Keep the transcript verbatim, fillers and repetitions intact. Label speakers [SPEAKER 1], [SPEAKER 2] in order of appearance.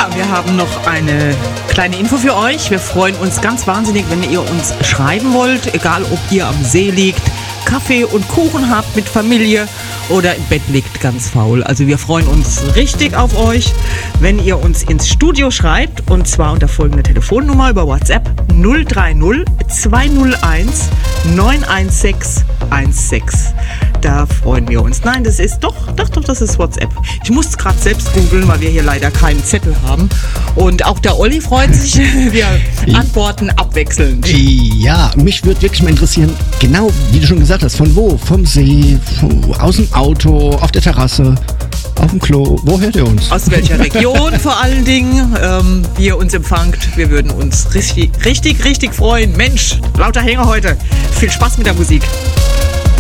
[SPEAKER 1] Ja, wir haben noch eine kleine Info für euch. Wir freuen uns ganz wahnsinnig, wenn ihr uns schreiben wollt, egal ob ihr am See liegt, Kaffee und Kuchen habt mit Familie oder im Bett liegt ganz faul. Also wir freuen uns richtig auf euch, wenn ihr uns ins Studio schreibt, und zwar unter folgender Telefonnummer über WhatsApp null drei null zwei null eins neun eins sechs eins sechs. Da freuen wir uns. Nein, das ist doch, doch, doch, das ist WhatsApp. Ich muss es gerade selbst googeln, weil wir hier leider keinen Zettel haben. Und auch der Olli freut sich. Wir antworten abwechselnd.
[SPEAKER 2] Ja, mich würde wirklich mal interessieren, genau wie du schon gesagt hast, von wo? Vom See, von, aus dem Auto, auf der Terrasse, auf dem Klo. Wo hört ihr uns?
[SPEAKER 1] Aus welcher Region vor allen Dingen, ähm, wie ihr uns empfangt. Wir würden uns richtig, richtig, richtig freuen. Mensch, lauter Hänger heute. Viel Spaß mit der Musik.